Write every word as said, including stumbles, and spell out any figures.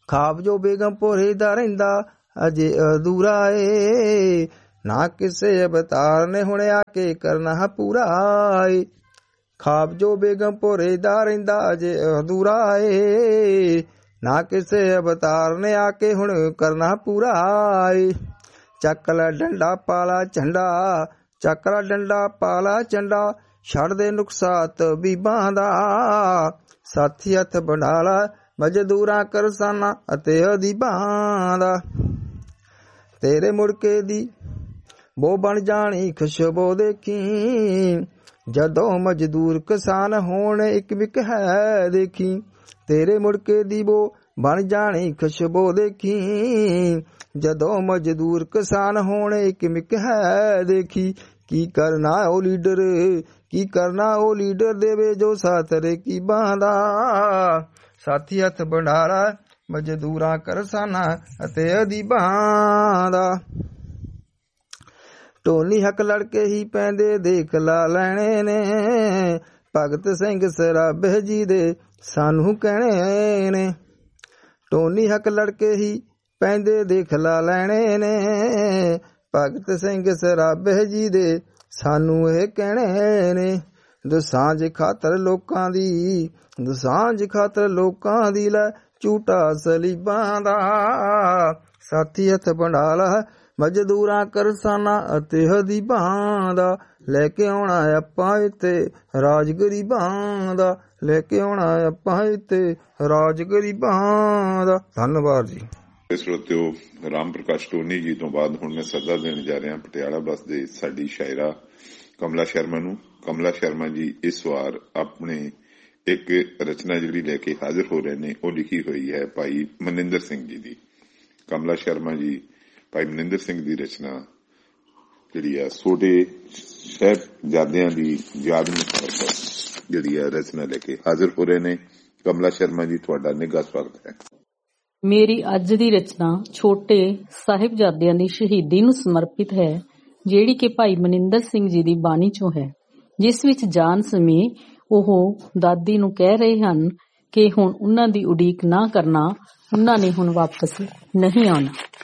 ਖਾਬ ਜੋ ਬੇਗਮ ਭੋਰੇ ਦਾ ਰਹਿੰਦਾ ਅਜੇ ਅਧੂਰਾ ਏ, ਨਾ ਕਿਸੇ ਅਵਤਾਰ ਨੇ ਹੁਣ ਆ ਕੇ ਕਰਨਾ ਪੂਰਾ ਏ। ਖਾਬ ਜੋ ਬੇਗਮ ਭੋਰੇ ਦਾ ਰਹਿੰਦਾ ਅਜੇ ਅਧੂਰਾ ਏ, ਨਾ ਕਿਸੇ ਅਵਤਾਰ ਨੇ ਆ ਕੇ ਹੁਣ ਕਰਨਾ ਪੂਰਾ ਏ। ਚੱਕ ਲੈ ਡੰਡਾ ਪਾਲਾ ਝੰਡਾ, ਚੱਕ ਲੈ ਡੰਡਾ ਪਾਲਾ ਝੰਡਾ, ਛੱਡ ਦੇ ਨੁਕਸਾਤ ਬੀਬਾਂ ਦਾ, ਸਾਥੀ ਹੱਥ ਬਣਾ ਲਾ ਮਜ਼ਦੂਰਾਂ ਕਰਸਾਨਾਂ ਅਤੇ ਅਦੀਬਾਂ ਦਾ। ਤੇਰੇ ਮੁੜਕੇ ਦੀ ਬੋ ਬਣ ਜਾਣੀ ਖੁਸ਼ਬੋ ਦੇਖੀ, ਜਦੋਂ ਮਜ਼ਦੂਰ ਕਿਸਾਨ ਹੋਣ ਇੱਕ ਮਿਕ ਹੈ ਦੇਖੀ। ਤੇਰੇ ਮੁੜਕੇ ਦੀ ਬੋ ਬਣ ਜਾਣੀ ਖੁਸ਼ਬੋ ਦੇਖੀ, ਜਦੋਂ ਮਜ਼ਦੂਰ ਕਿਸਾਨ ਹੋਣ ਇੱਕ ਮਿਕ ਹੈ ਦੇਖੀ। ਕੀ ਕਰਨਾ ਉਹ ਲੀਡਰ, ਕੀ ਕਰਨਾ ਉਹ ਲੀਡਰ ਦੇਵੇ ਜੋ ਸਾਥ ਰਕੀਬਾਂ ਦਾ, ਸਾਥੀ ਹੱਥ ਬਣਾ ਲਾ ਮਜ਼ਦੂਰਾਂ ਕਰਸਾਨਾਂ ਅਤੇ ਅਦੀਬਾਂ ਦਾ। ਢੋਲੀ ਹੱਕ ਲੜਕੇ ਹੀ ਪੈਂਦੇ ਦੇਖ ਲਾ ਲੈਣੇ ਨੇ, ਭਗਤ ਸਿੰਘ ਸਰਾਭੇ ਜੀ ਦੇ ਸਾਨੂੰ ਕਹਿਣੇ ਨੇ। ਢੋਲੀ ਹੱਕ ਲੜਕੇ ਹੀ ਪੈਂਦੇ ਦੇਖ ਲਾ ਲੈਣੇ ਨੇ, ਭਗਤ ਸਿੰਘ ਸਰਾਭੇ ਜੀ ਦੇ ਸਾਨੂੰ ਇਹ ਕਹਿਣੇ ਨੇ। ਦੁਸਾਂਝ ਖਾਤਰ ਲੋਕਾਂ ਦੀ, ਦੁਸਾਂਝ ਖਾਤਰ ਲੋਕਾਂ ਦੀ ਲੈ ਝੂਟਾ ਸਲੀਬਾਂ ਦਾ, ਸਾਥੀ ਹੱਥ ਬਣਾ ਲਾ ਮਜ਼ਦੂਰਾਂ ਕਰਸਾਨਾਂ ਅਤੇ ਅਦੀਬਾਂ ਦਾ। ਲੈ ਕੇ ਆਉਣਾ ਆਪਾਂ ਇੱਥੇ ਰਾਜ ਗਰੀਬਾਂ ਦਾ, ਲੈ ਕੇ ਆਉਣਾ ਆਪਾਂ ਇੱਥੇ ਰਾਜ ਗਰੀਬਾਂ ਦਾ। ਧੰਨਵਾਦ ਜੀ। ਸਰੋਤਿਓ, ਰਾਮ ਪ੍ਰਕਾਸ਼ ਟੋਨੀ ਜੀ ਤੋਂ ਬਾਅਦ ਹੁਣ ਮੈਂ ਸੱਦਾ ਦੇਣ ਜਾ ਰਿਹਾ ਪਟਿਆਲਾ ਬੱਸ ਦੇ ਸਾਡੀ ਸ਼ਾਇਰਾ ਕਮਲਾ ਸ਼ਰਮਾ ਨੂੰ। ਕਮਲਾ ਸ਼ਰਮਾ ਜੀ ਇਸ ਵਾਰ ਆਪਣੇ ਇੱਕ ਰਚਨਾ ਜਿਹੜੀ ਲੈ ਕੇ ਹਾਜ਼ਰ ਹੋ ਰਹੇ ਨੇ, ਉਹ ਲਿਖੀ ਹੋਈ ਹੈ ਭਾਈ ਮਨਿੰਦਰ ਸਿੰਘ ਜੀ ਦੀ। ਕਮਲਾ ਸ਼ਰਮਾ ਜੀ ਭਾਈ ਮਨਿੰਦਰ ਸਿੰਘ ਦੀ ਰਚਨਾ ਜਿਹੜੀ ਆ ਛੋਟੇ ਸਾਹਿਬਜ਼ਾਦਿਆਂ ਦੀ ਯਾਦ ਨੂੰ ਜਿਹੜੀ ਆ ਰਚਨਾ ਲੈ ਕੇ ਹਾਜ਼ਰ ਹੋ ਰਹੇ ਨੇ। ਕਮਲਾ ਸ਼ਰਮਾ ਜੀ, ਤੁਹਾਡਾ ਨਿੱਘਾ ਸਵਾਗਤ ਹੈ। ਮੇਰੀ ਅੱਜ ਦੀ ਰਚਨਾ ਛੋਟੇ ਸਾਹਿਬਜ਼ਾਦਿਆਂ ਦੀ ਸ਼ਹੀਦੀ ਨੂੰ ਸਮਰਪਿਤ ਹੈ, ਜਿਹੜੀ ਕਿ ਭਾਈ ਮਨਿੰਦਰ ਸਿੰਘ ਜੀ ਦੀ ਬਾਣੀ ਚੋਂ ਹੈ, ਜਿਸ ਵਿੱਚ ਜਾਨ ਸਮੇਂ ਉਹ ਦਾਦੀ ਨੂੰ ਕਹਿ ਰਹੇ ਹਨ ਕਿ ਹੁਣ ਉਹਨਾਂ ਦੀ ਉਡੀਕ ਨਾ ਕਰਨਾ, ਉਹਨਾਂ ਨੇ ਹੁਣ ਵਾਪਸ ਨਹੀਂ ਆਉਣਾ।